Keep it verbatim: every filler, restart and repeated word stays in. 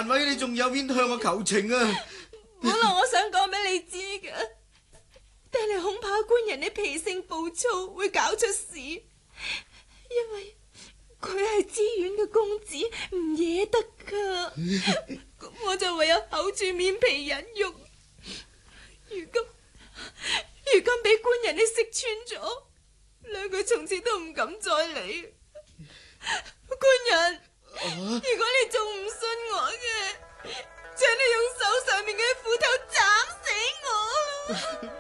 難為你仲有面向我求情啊！ 本來我想講俾你知㗎，但係恐怕官人你脾性暴躁，會搞出事，因為佢係知縣嘅公子，唔惹得噶。咁我就唯有厚住面皮忍辱。如今如今俾官人你識穿咗，兩句從此都唔敢再嚟。